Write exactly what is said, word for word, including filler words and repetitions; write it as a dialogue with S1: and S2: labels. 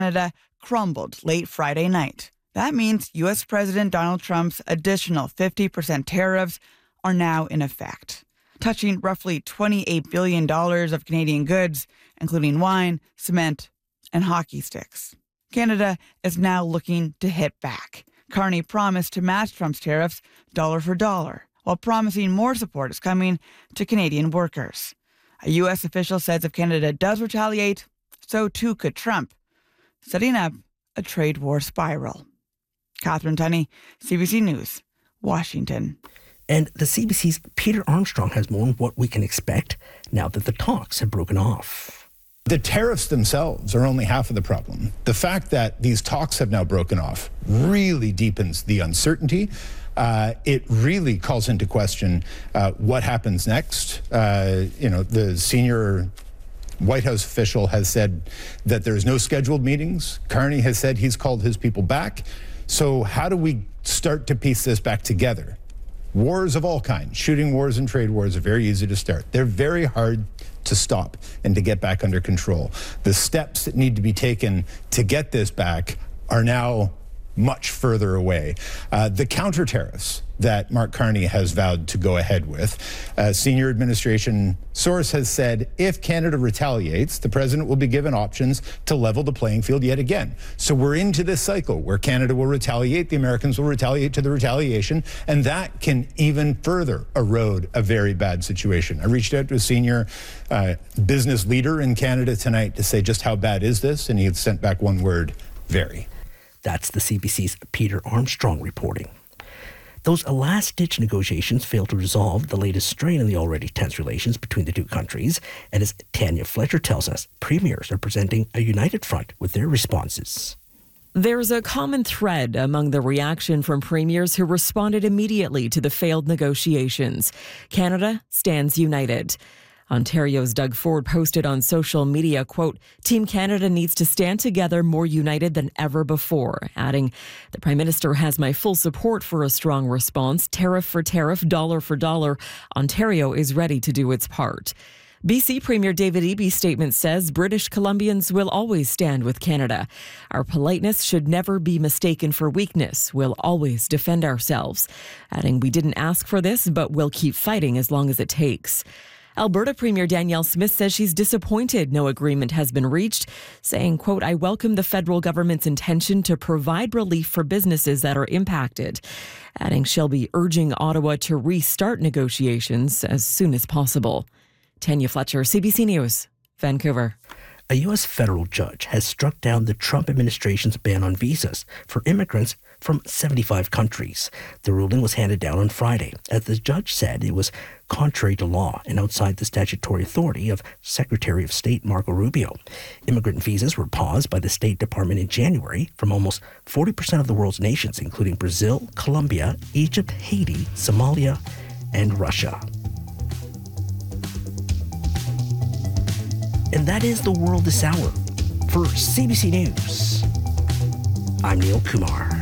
S1: Canada crumbled late Friday night. That means U S. President Donald Trump's additional fifty percent tariffs are now in effect, touching roughly twenty-eight billion dollars of Canadian goods, including wine, cement, and hockey sticks. Canada is now looking to hit back. Carney promised to match Trump's tariffs dollar for dollar, while promising more support is coming to Canadian workers. A U S official says if Canada does retaliate, so too could Trump, setting up a trade war spiral. Catherine Tunney, C B C News, Washington.
S2: And the C B C's Peter Armstrong has more on what we can expect now that the talks have broken off.
S3: The tariffs themselves are only half of the problem. The fact that these talks have now broken off really deepens the uncertainty. Uh, it really calls into question uh, what happens next. Uh, you know, the senior White House official has said that there's no scheduled meetings. Carney has said he's called his people back. So how do we start to piece this back together? Wars of all kinds, shooting wars and trade wars are very easy to start. They're very hard to stop and to get back under control. The steps that need to be taken to get this back are now much further away. Uh, the counter tariffs that Mark Carney has vowed to go ahead with, a senior administration source has said if Canada retaliates, the president will be given options to level the playing field yet again. So we're into this cycle where Canada will retaliate, the Americans will retaliate to the retaliation, and that can even further erode a very bad situation. I reached out to a senior uh, business leader in Canada tonight to say just how bad is this, and he had sent back one word, very.
S2: That's the C B C's Peter Armstrong reporting. Those last-ditch negotiations failed to resolve the latest strain in the already tense relations between the two countries. And as Tanya Fletcher tells us, premiers are presenting a united front with their responses.
S4: There's a common thread among the reaction from premiers who responded immediately to the failed negotiations. Canada stands united. Ontario's Doug Ford posted on social media, quote, Team Canada needs to stand together more united than ever before, adding, the Prime Minister has my full support for a strong response, tariff for tariff, dollar for dollar. Ontario is ready to do its part. B C Premier David Eby's statement says British Columbians will always stand with Canada. Our politeness should never be mistaken for weakness. We'll always defend ourselves. Adding, we didn't ask for this, but we'll keep fighting as long as it takes. Alberta Premier Danielle Smith says she's disappointed no agreement has been reached, saying, quote, I welcome the federal government's intention to provide relief for businesses that are impacted. Adding she'll be urging Ottawa to restart negotiations as soon as possible. Tanya Fletcher, C B C News, Vancouver.
S2: A U S federal judge has struck down the Trump administration's ban on visas for immigrants from seventy-five countries. The ruling was handed down on Friday, as the judge said it was contrary to law and outside the statutory authority of Secretary of State Marco Rubio. Immigrant visas were paused by the State Department in January from almost forty percent of the world's nations, including Brazil, Colombia, Egypt, Haiti, Somalia, and Russia. And that is the world this hour. For C B C News, I'm Neil Kumar.